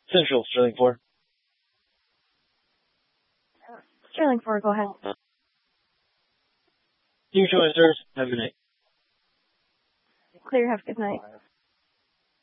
Central, Sterling 4. Sterling 4, go ahead. You showing, sirs. Have a good night. Clear, have a good night.